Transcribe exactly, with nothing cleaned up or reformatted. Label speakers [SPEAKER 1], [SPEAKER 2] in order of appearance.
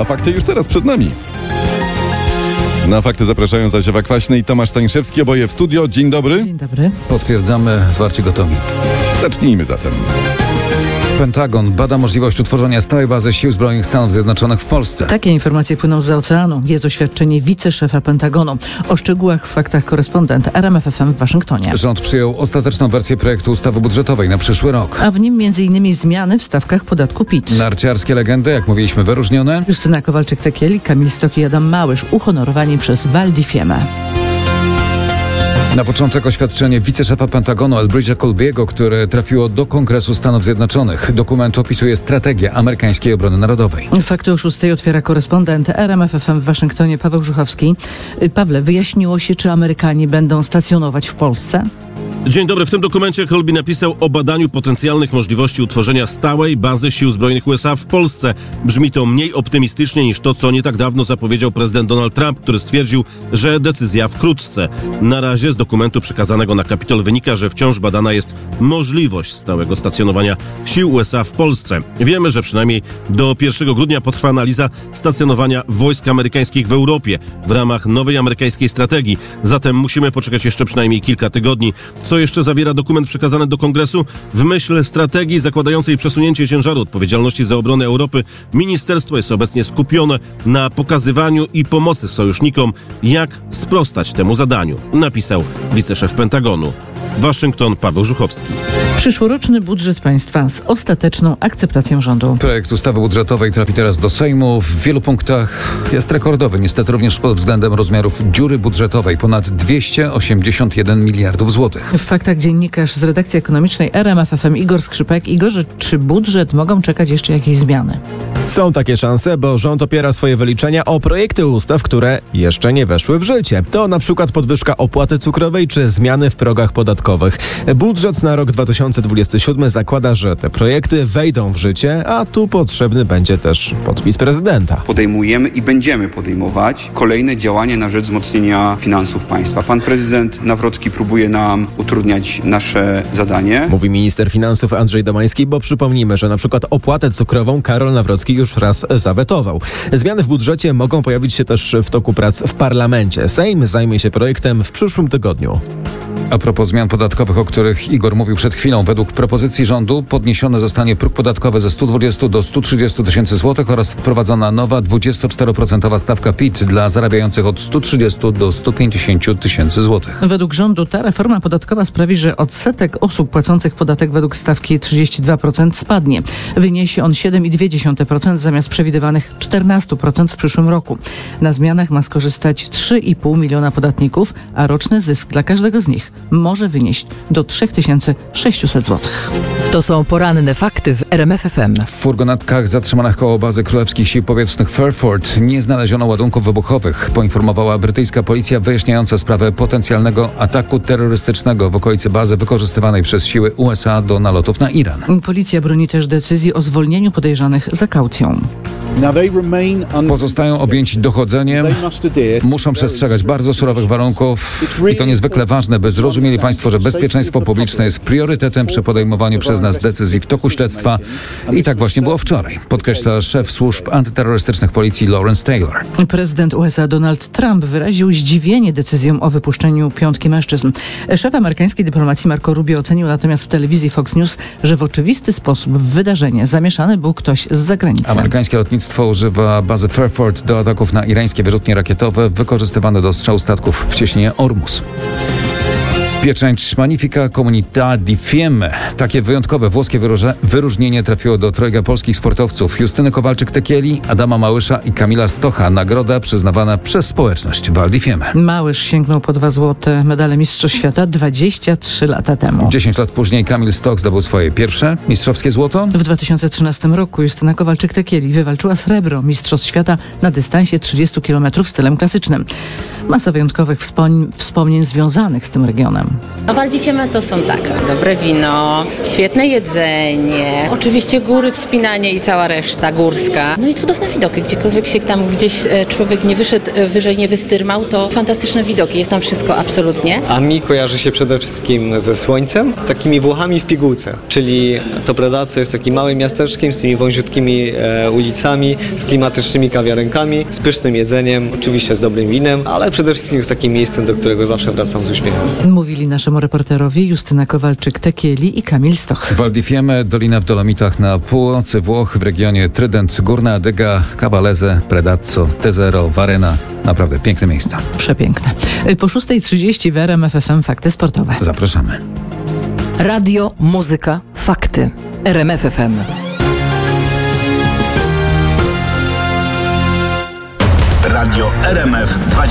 [SPEAKER 1] a fakty już teraz przed nami. Na fakty zapraszają zaś Ewa Kwaśny i Tomasz Stańszewski, oboje w studio. Dzień dobry.
[SPEAKER 2] Dzień dobry.
[SPEAKER 3] Potwierdzamy, zwarcie gotowi.
[SPEAKER 1] Zacznijmy zatem.
[SPEAKER 3] Pentagon bada możliwość utworzenia stałej bazy sił zbrojnych Stanów Zjednoczonych w Polsce.
[SPEAKER 2] Takie informacje płyną zza oceanu. Jest oświadczenie wiceszefa Pentagonu. O szczegółach w faktach korespondent R M F F M w Waszyngtonie.
[SPEAKER 3] Rząd przyjął ostateczną wersję projektu ustawy budżetowej na przyszły rok.
[SPEAKER 2] A w nim między innymi zmiany w stawkach podatku P I T.
[SPEAKER 3] Narciarskie legendy, jak mówiliśmy, wyróżnione.
[SPEAKER 2] Justyna Kowalczyk-Tekiel, Kamil Stok i Adam Małysz uhonorowani przez Val di Fiemme.
[SPEAKER 3] Na początek oświadczenie wiceszefa Pentagonu Elbridge'a Colby'ego, które trafiło do Kongresu Stanów Zjednoczonych. Dokument opisuje strategię amerykańskiej obrony narodowej.
[SPEAKER 2] Fakty o szóstej otwiera korespondent R M F F M w Waszyngtonie Paweł Żuchowski. Pawle, wyjaśniło się, czy Amerykanie będą stacjonować w Polsce?
[SPEAKER 4] Dzień dobry. W tym dokumencie Colby napisał o badaniu potencjalnych możliwości utworzenia stałej bazy sił zbrojnych U S A w Polsce. Brzmi to mniej optymistycznie niż to, co nie tak dawno zapowiedział prezydent Donald Trump, który stwierdził, że decyzja wkrótce. Na razie z dokumentu przekazanego na Kapitol wynika, że wciąż badana jest możliwość stałego stacjonowania sił U S A w Polsce. Wiemy, że przynajmniej do pierwszego grudnia potrwa analiza stacjonowania wojsk amerykańskich w Europie w ramach nowej amerykańskiej strategii. Zatem musimy poczekać jeszcze przynajmniej kilka tygodni. Co jeszcze zawiera dokument przekazany do Kongresu? W myśl strategii zakładającej przesunięcie ciężaru odpowiedzialności za obronę Europy, ministerstwo jest obecnie skupione na pokazywaniu i pomocy sojusznikom, jak sprostać temu zadaniu, napisał wiceszef Pentagonu. Waszyngton, Paweł Żuchowski.
[SPEAKER 2] Przyszłoroczny budżet państwa z ostateczną akceptacją rządu.
[SPEAKER 3] Projekt ustawy budżetowej trafi teraz do Sejmu. W wielu punktach jest rekordowy, niestety również pod względem rozmiarów dziury budżetowej. Ponad dwieście osiemdziesiąt jeden miliardów złotych.
[SPEAKER 2] W faktach dziennikarz z redakcji ekonomicznej R M F F M Igor Skrzypek. Igorze, czy budżet mogą czekać jeszcze jakieś zmiany?
[SPEAKER 5] Są takie szanse, bo rząd opiera swoje wyliczenia o projekty ustaw, które jeszcze nie weszły w życie. To na przykład podwyżka opłaty cukrowej czy zmiany w progach podatkowych. Budżet na rok dwa tysiące dwudziesty siódmy zakłada, że te projekty wejdą w życie, a tu potrzebny będzie też podpis prezydenta.
[SPEAKER 6] Podejmujemy i będziemy podejmować kolejne działania na rzecz wzmocnienia finansów państwa. Pan prezydent Nawrocki próbuje nam utrudniać nasze zadanie.
[SPEAKER 5] Mówi minister finansów Andrzej Domański, bo przypomnijmy, że na przykład opłatę cukrową Karol Nawrocki już raz zawetował. Zmiany w budżecie mogą pojawić się też w toku prac w parlamencie. Sejm zajmie się projektem w przyszłym tygodniu.
[SPEAKER 3] A propos zmian podatkowych, o których Igor mówił przed chwilą, według propozycji rządu podniesiony zostanie próg podatkowy ze stu dwudziestu do stu trzydziestu tysięcy złotych oraz wprowadzona nowa dwudziestoczteroprocentowa stawka P I T dla zarabiających od stu trzydziestu do stu pięćdziesięciu tysięcy złotych.
[SPEAKER 2] Według rządu ta reforma podatkowa sprawi, że odsetek osób płacących podatek według stawki trzydzieści dwa procent spadnie. Wyniesie on siedem przecinek dwa procent zamiast przewidywanych czternaście procent w przyszłym roku. Na zmianach ma skorzystać trzy i pół miliona podatników, a roczny zysk dla każdego z nich może wynieść do trzy tysiące sześćset złotych.
[SPEAKER 7] To są poranne fakty w R M F F M.
[SPEAKER 3] W furgonetkach zatrzymanych koło bazy Królewskich Sił Powietrznych Fairford nie znaleziono ładunków wybuchowych, poinformowała brytyjska policja wyjaśniająca sprawę potencjalnego ataku terrorystycznego w okolicy bazy wykorzystywanej przez siły U S A do nalotów na Iran.
[SPEAKER 2] Policja broni też decyzji o zwolnieniu podejrzanych za kaucją.
[SPEAKER 3] Pozostają objęci dochodzeniem, muszą przestrzegać bardzo surowych warunków i to niezwykle ważne, by zrozumieli Państwo, że bezpieczeństwo publiczne jest priorytetem przy podejmowaniu przez nas decyzji w toku śledztwa i tak właśnie było wczoraj, podkreśla szef służb antyterrorystycznych policji Lawrence Taylor.
[SPEAKER 2] Prezydent U S A Donald Trump wyraził zdziwienie decyzją o wypuszczeniu piątki mężczyzn. Szef amerykańskiej dyplomacji Marco Rubio ocenił natomiast w telewizji Fox News, że w oczywisty sposób w wydarzenie zamieszany był ktoś z zagranicy.
[SPEAKER 3] Amerykańskie lotnictwo używa bazy Fairford do ataków na irańskie wyrzutnie rakietowe wykorzystywane do strzału statków w cieśninie Ormus. Pieczęć Magnifica Comunità di Fiemme. Takie wyjątkowe włoskie wyróże- wyróżnienie trafiło do trojga polskich sportowców Justyny Kowalczyk-Tekieli, Adama Małysza i Kamila Stocha. Nagroda przyznawana przez społeczność Val di Fiemme.
[SPEAKER 2] Małysz sięgnął po dwa złote medale Mistrzostw Świata dwadzieścia trzy lata temu.
[SPEAKER 3] Dziesięć lat później Kamil Stoch zdobył swoje pierwsze mistrzowskie złoto.
[SPEAKER 2] W dwa tysiące trzynastym roku Justyna Kowalczyk-Tekieli wywalczyła srebro Mistrzostw Świata na dystansie trzydziestu kilometrów stylem klasycznym. Masa wyjątkowych wspomnień, wspomnień związanych z tym regionem.
[SPEAKER 8] No, Val di Fiemme to są tak, dobre wino, świetne jedzenie, oczywiście góry, wspinanie i cała reszta górska. No i cudowne widoki, gdziekolwiek się tam gdzieś człowiek nie wyszedł, wyżej nie wystyrmał, to fantastyczne widoki, jest tam wszystko absolutnie.
[SPEAKER 9] A mi kojarzy się przede wszystkim ze słońcem, z takimi Włochami w pigułce, czyli to Predazzo jest takim małym miasteczkiem z tymi wąziutkimi e, ulicami, z klimatycznymi kawiarenkami, z pysznym jedzeniem, oczywiście z dobrym winem, ale przede wszystkim z takim miejscem, do którego zawsze wracam z uśmiechem.
[SPEAKER 2] Mówili naszemu reporterowi Justyna Kowalczyk-Tekieli i Kamil Stoch.
[SPEAKER 3] Val di Fiemme, dolina w Dolomitach na północy Włoch, w regionie Trydent, Górna Adyga, Cavallese, Predazzo, Tezero, Varena. Naprawdę piękne miejsca.
[SPEAKER 2] Przepiękne. Po szóstej trzydzieści w R M F F M Fakty Sportowe.
[SPEAKER 3] Zapraszamy.
[SPEAKER 7] Radio, muzyka, fakty. R M F F M.
[SPEAKER 10] Radio R M F dwadzieścia.